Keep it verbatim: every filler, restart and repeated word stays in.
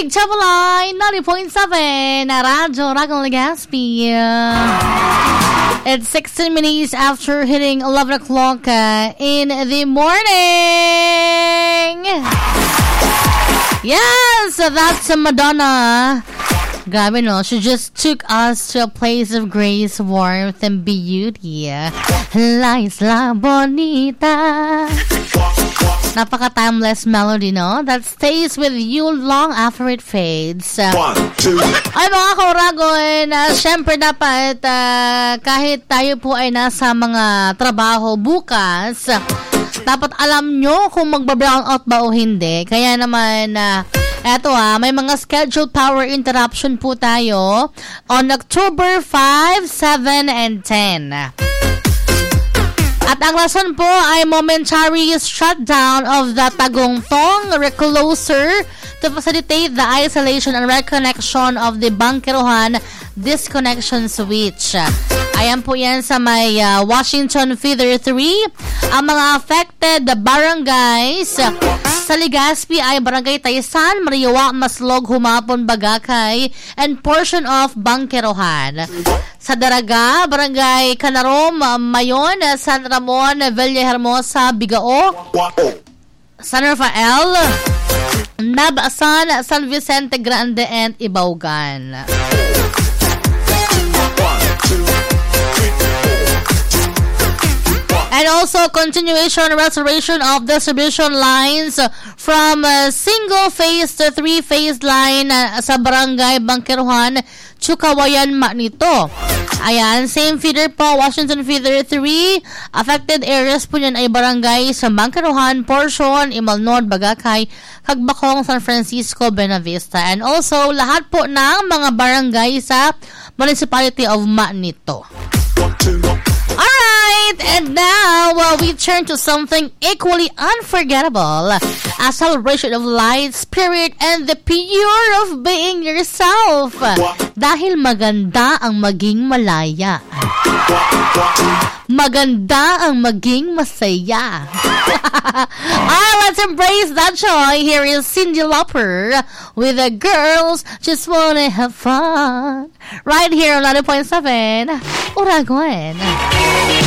Kilig Chabalay ninety point seven na Radyo Ragang Legazpi. It's sixteen minutes after hitting eleven o'clock uh, in the morning. Yes, that's Madonna. Grabe no, she just took us to a place of grace, warmth, and beauty. La Isla Bonita. Napaka-timeless melody, no? That stays with you long after it fades. One, two. Ay mga kauragon, uh, syempre dapat uh, kahit tayo po ay nasa mga trabaho bukas, dapat alam nyo kung magba-brown out ba o hindi. Kaya naman, uh, eto ah, may mga scheduled power interruption po tayo on October five, seven, and ten. At ang rason po ay momentary shutdown of the Tagongtong recloser to facilitate the isolation and reconnection of the Bangkerohan disconnection switch. Ayan po yan sa may uh, Washington Feeder three. Ang mga affected barangays sa Legazpi ay Barangay Taysan, Mariwa, Maslog, Humapon, Bagakay, and portion of Bangkerohan. Sa Daraga, Barangay Canarom, Mayon, San Ramon, Villahermosa, Bigao, San Rafael, Nabasan, San Vicente Grande, and Ibaugan. And also continuation and restoration of distribution lines from uh, single phase to three phase line uh, sa Barangay Bangkerohan, Chukawayan, Manito. Ayan, same feeder po, Washington Feeder three. Affected areas po yan ay barangay sa Bangkerohan, Portion, Imalnod, Bagakay, Kagbakong, San Francisco, Benavista. And also, lahat po ng mga barangay sa Municipality of Manito. Alright, and now uh, we turn to something equally unforgettable. A celebration of light, spirit, and the pure of being yourself. Dahil maganda ang maging malaya. Maganda ang maging masaya. Alright, let's embrace that joy. Here is Cyndi Lauper with the girls just wanna have fun. Right here on ninety point seven Uragon.